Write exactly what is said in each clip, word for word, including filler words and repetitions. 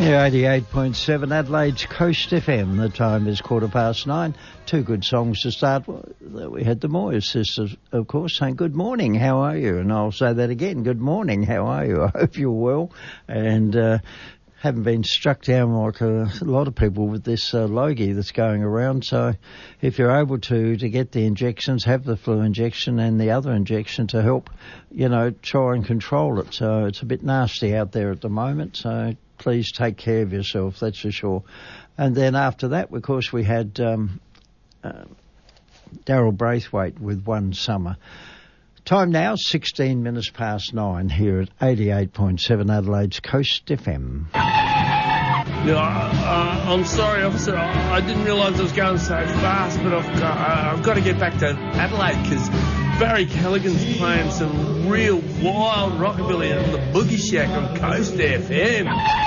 Yeah, eighty-eight point seven Adelaide's Coast F M. The time is quarter past nine. Two good songs to start. We had the Moyers sisters, of course, saying, good morning, how are you? And I'll say that again, good morning, how are you? I hope you're well. And uh, haven't been struck down like a, a lot of people with this uh, Logie that's going around. So if you're able to, to get the injections, have the flu injection and the other injection to help, you know, try and control it. So it's a bit nasty out there at the moment. So please take care of yourself, that's for sure. And then after that, of course, we had um, uh, Daryl Braithwaite with One Summer. Time now, sixteen minutes past nine here at eighty-eight point seven Adelaide's Coast F M. Yeah, uh, I'm sorry, officer. I, I didn't realise I was going so fast, but I've got, uh, I've got to get back to Adelaide because Barry Callaghan's playing some real wild rockabilly on the Boogie Shack on Coast F M.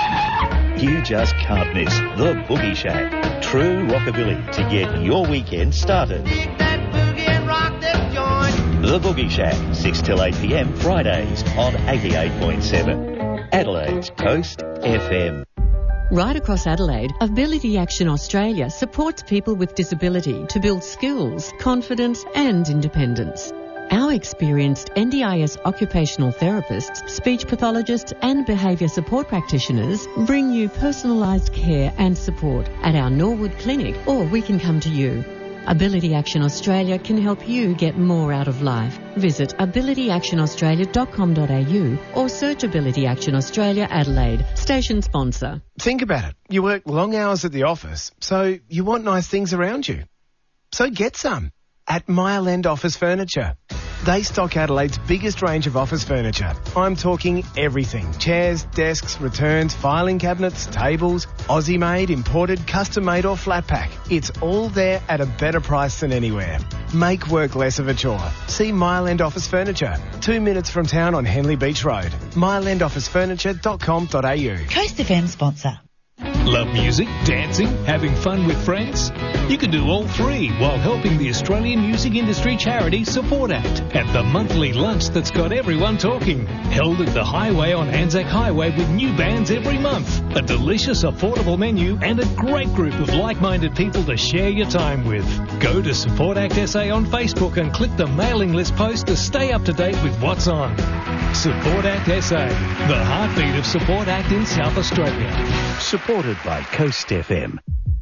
You just can't miss the Boogie Shack. True rockabilly to get your weekend started. Keep that boogie and rock this joint. The Boogie Shack, six till eight p m Fridays on eighty-eight point seven. Adelaide's Coast F M. Right across Adelaide, Ability Action Australia supports people with disability to build skills, confidence and independence. Our experienced N D I S occupational therapists, speech pathologists and behaviour support practitioners bring you personalised care and support at our Norwood Clinic, or we can come to you. Ability Action Australia can help you get more out of life. Visit ability action australia dot com dot a u or search Ability Action Australia Adelaide. Station sponsor. Think about it. You work long hours at the office, so you want nice things around you. So get some at Mile End Office Furniture. They stock Adelaide's biggest range of office furniture. I'm talking everything. Chairs, desks, returns, filing cabinets, tables, Aussie-made, imported, custom-made or flat pack. It's all there at a better price than anywhere. Make work less of a chore. See Mile End Office Furniture, two minutes from town on Henley Beach Road. mile end office furniture dot com dot a u. Coast F M sponsor. Love music, dancing, having fun with friends? You can do all three while helping the Australian music industry charity Support Act at the monthly lunch that's got everyone talking. Held at the Highway on Anzac Highway with new bands every month. A delicious, affordable menu and a great group of like-minded people to share your time with. Go to Support Act S A on Facebook and click the mailing list post to stay up to date with what's on. Support Act S A, the heartbeat of Support Act in South Australia. Supported by Coast F M.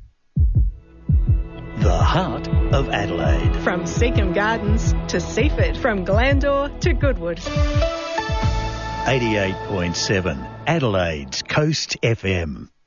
The heart of Adelaide. From Seacombe Gardens to Seaford, from Glandore to Goodwood. eighty-eight point seven Adelaide's Coast F M.